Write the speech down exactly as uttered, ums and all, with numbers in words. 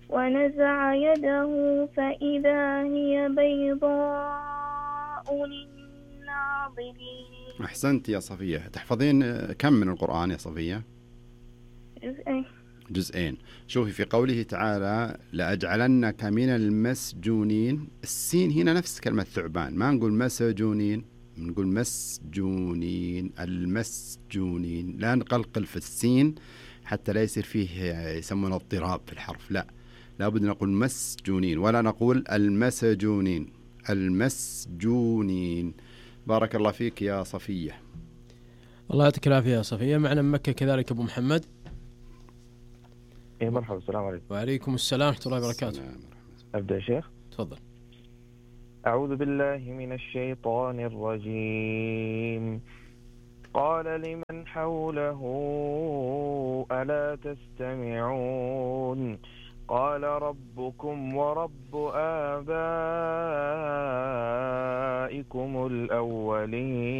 ونزع يده فإذا هي بيضاء للناظرين. أحسنت يا صفية. تحفظين كم من القرآن يا صفية؟ جزئين. جزئين. شوفي في قوله تعالى لأجعلنك من المسجونين، السين هنا نفس كلمة ثعبان، ما نقول مسجونين، نقول مسجونين، المسجونين، لا نقلقل في السين حتى لا يصير فيه يسمونه اضطراب في الحرف، لا لابد نقول مسجونين ولا نقول المسجونين، المسجونين. بارك الله فيك يا صفية. الله يعطيك العافية يا صفية. معنا من مكة كذلك أبو محمد. إيه مرحبا، السلام عليكم. وعليكم السلام ورحمة الله وبركاته. أبدأ يا شيخ؟ تفضل. أعوذ بالله من الشيطان الرجيم. قال لمن حوله ألا تستمعون قال ربكم ورب آبائكم الأولين